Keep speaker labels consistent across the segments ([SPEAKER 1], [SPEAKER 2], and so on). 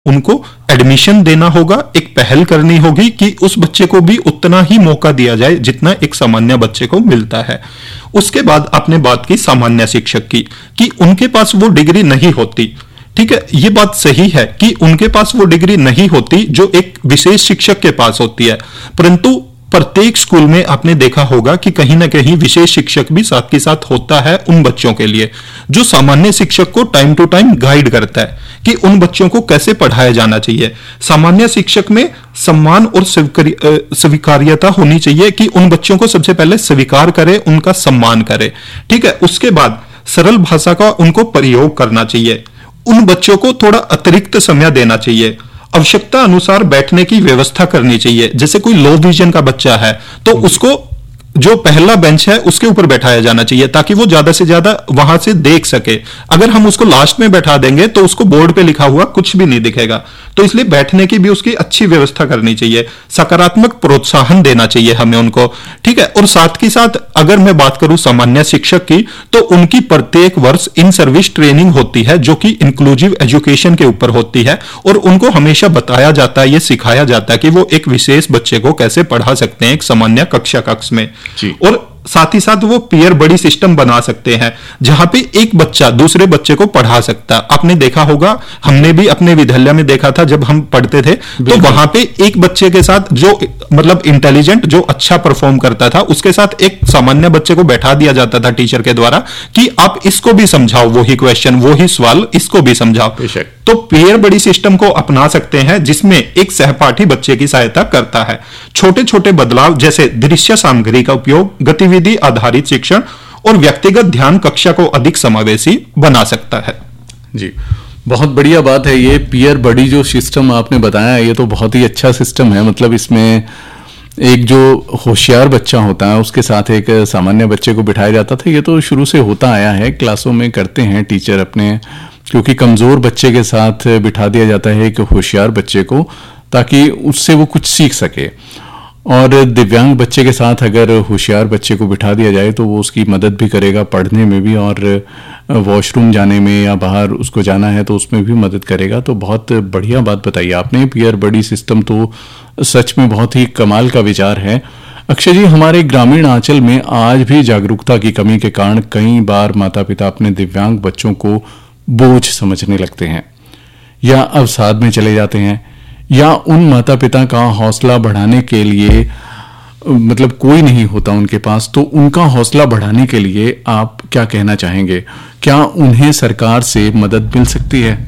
[SPEAKER 1] उनको एडमिशन देना होगा, एक पहल करनी होगी कि उस बच्चे को भी उतना ही मौका दिया जाए जितना एक सामान्य बच्चे को मिलता है। उसके बाद आपने बात की सामान्य शिक्षक की कि उनके पास वो डिग्री नहीं होती। ठीक है, ये बात सही है कि उनके पास वो डिग्री नहीं होती जो एक विशेष शिक्षक के पास होती है, परंतु प्रत्येक स्कूल में आपने देखा होगा कि कहीं ना कहीं विशेष शिक्षक भी साथ के साथ होता है उन बच्चों के लिए, जो सामान्य शिक्षक को टाइम टू टाइम गाइड करता है कि उन बच्चों को कैसे पढ़ाया जाना चाहिए। सामान्य शिक्षक में सम्मान और स्वीकार्यता होनी चाहिए कि उन बच्चों को सबसे पहले स्वीकार करे, उनका सम्मान करे। ठीक है, उसके बाद सरल भाषा का उनको प्रयोग करना चाहिए, उन बच्चों को थोड़ा अतिरिक्त समय देना चाहिए, आवश्यकता अनुसार बैठने की व्यवस्था करनी चाहिए। जैसे कोई लो विजन का बच्चा है तो उसको जो पहला बेंच है उसके ऊपर बैठाया जाना चाहिए ताकि वो ज्यादा से ज्यादा वहां से देख सके। अगर हम उसको लास्ट में बैठा देंगे तो उसको बोर्ड पे लिखा हुआ कुछ भी नहीं दिखेगा, तो इसलिए बैठने की भी उसकी अच्छी व्यवस्था करनी चाहिए, सकारात्मक प्रोत्साहन देना चाहिए हमें उनको। ठीक है, और साथ ही साथ अगर मैं बात करूं सामान्य शिक्षक की, तो उनकी प्रत्येक वर्ष इन सर्विस ट्रेनिंग होती है जो कि इंक्लूसिव एजुकेशन के ऊपर होती है, और उनको हमेशा बताया जाता है, ये सिखाया जाता है कि वो एक विशेष बच्चे को कैसे पढ़ा सकते हैं एक सामान्य कक्ष में। और साथ ही साथ वो पीयर बड़ी सिस्टम बना सकते हैं जहां पे एक बच्चा दूसरे बच्चे को पढ़ा सकता है। आपने देखा होगा, हमने भी अपने विद्यालय में देखा था जब हम पढ़ते थे, तो वहां पे एक बच्चे के साथ जो मतलब इंटेलिजेंट, जो अच्छा परफॉर्म करता था, उसके साथ एक सामान्य बच्चे को बैठा दिया जाता था टीचर के द्वारा कि आप इसको भी समझाओ, वही क्वेश्चन वही सवाल इसको भी समझाओ। तो पीयर बड़ी सिस्टम को अपना सकते हैं जिसमें एक सहपाठी बच्चे की सहायता करता है। छोटे छोटे बदलाव जैसे दृश्य सामग्री का उपयोग, गतिविधि आधारित शिक्षण और व्यक्तिगत ध्यान कक्षा को अधिक समावेशी बना सकता है।
[SPEAKER 2] जी, बहुत बढ़िया बात है ये पीयर बड़ी जो सिस्टम आपने बताया, ये तो बहुत ही अच्छा सिस्टम है। मतलब इसमें एक जो होशियार बच्चा होता है उसके साथ एक सामान्य बच्चे को बिठाया जाता था। ये तो शुरू से होता आया है, क्लासों में करते हैं टीचर अपने, क्योंकि कमजोर बच्चे के साथ बिठा दिया जाता है एक होशियार बच्चे को, ताकि उससे वो कुछ सीख सके। और दिव्यांग बच्चे के साथ अगर होशियार बच्चे को बिठा दिया जाए तो वो उसकी मदद भी करेगा पढ़ने में भी, और वॉशरूम जाने में या बाहर उसको जाना है तो उसमें भी मदद करेगा। तो बहुत बढ़िया बात बताई आपने। पीयर बडी सिस्टम तो सच में बहुत ही कमाल का विचार है। अक्षय जी, हमारे ग्रामीण आंचल में आज भी जागरूकता की कमी के कारण कई बार माता पिता अपने दिव्यांग बच्चों को बोझ समझने लगते हैं या अवसाद में चले जाते हैं, या उन माता पिता का हौसला बढ़ाने के लिए मतलब कोई नहीं होता उनके पास, तो उनका हौसला बढ़ाने के लिए आप क्या कहना चाहेंगे? क्या उन्हें सरकार से मदद मिल सकती है?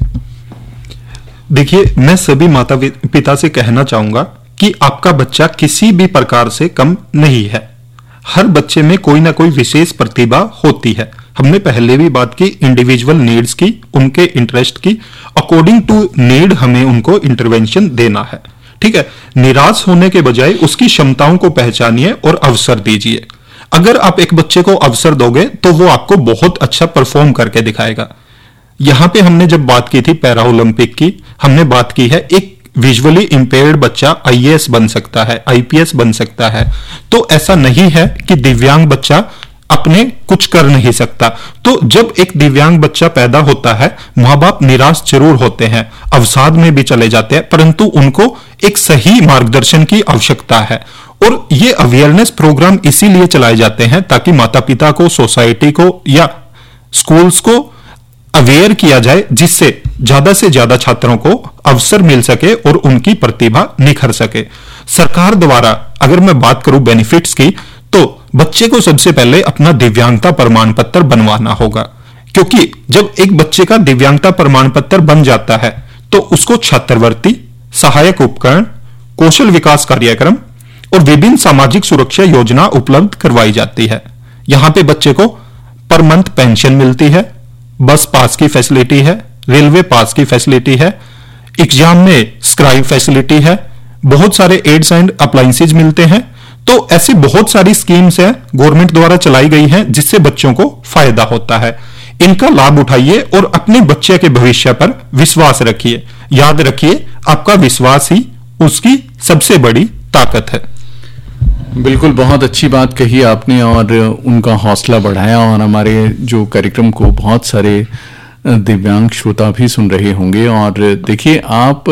[SPEAKER 1] देखिए, मैं सभी माता पिता से कहना चाहूंगा कि आपका बच्चा किसी भी प्रकार से कम नहीं है। हर बच्चे में कोई ना कोई विशेष प्रतिभा होती है। हमने पहले भी बात की इंडिविजुअल नीड्स की, उनके इंटरेस्ट की, अकॉर्डिंग टू नीड हमें उनको इंटरवेंशन देना है। ठीक है, निराश होने के बजाय उसकी क्षमताओं को पहचानिए और अवसर दीजिए। अगर आप एक बच्चे को अवसर दोगे तो वो आपको बहुत अच्छा परफॉर्म करके दिखाएगा। यहां पे हमने जब बात की थी पैरा ओलंपिक की, हमने बात की है एक विजुअली इंपेयर्ड बच्चा आईएएस बन सकता है, आईपीएस बन सकता है। तो ऐसा नहीं है कि दिव्यांग बच्चा अपने कुछ कर नहीं सकता। तो जब एक दिव्यांग बच्चा पैदा होता है, माँ बाप निराश जरूर होते हैं, अवसाद में भी चले जाते हैं, परंतु उनको एक सही मार्गदर्शन की आवश्यकता है। और ये अवेयरनेस प्रोग्राम इसीलिए चलाए जाते हैं ताकि माता पिता को, सोसाइटी को या स्कूल्स को अवेयर किया जाए, जिससे ज्यादा से ज्यादा छात्रों को अवसर मिल सके और उनकी प्रतिभा निखर सके। सरकार द्वारा अगर मैं बात करूं बेनिफिट्स की, तो बच्चे को सबसे पहले अपना दिव्यांगता प्रमाण पत्र बनवाना होगा, क्योंकि जब एक बच्चे का दिव्यांगता प्रमाण पत्र बन जाता है तो उसको छात्रवृत्ति, सहायक उपकरण, कौशल विकास कार्यक्रम और विभिन्न सामाजिक सुरक्षा योजना उपलब्ध करवाई जाती है। यहां पे बच्चे को पर मंथ पेंशन मिलती है, बस पास की फैसिलिटी है, रेलवे पास की फैसिलिटी है, एग्जाम में स्क्राइब फैसिलिटी है, बहुत सारे एड्स एंड अप्लायंसेज मिलते हैं। तो ऐसी बहुत सारी स्कीम्स हैं गवर्नमेंट द्वारा चलाई गई हैं जिससे बच्चों को फायदा होता है। इनका लाभ उठाइए और अपने बच्चे के भविष्य पर विश्वास रखिए। याद रखिए, आपका विश्वास ही उसकी सबसे बड़ी ताकत है।
[SPEAKER 2] बिल्कुल, बहुत अच्छी बात कही आपने और उनका हौसला बढ़ाया और हमारे जो कार्यक्रम को बहुत सारे दिव्यांग श्रोता भी सुन रहे होंगे। और देखिए, आप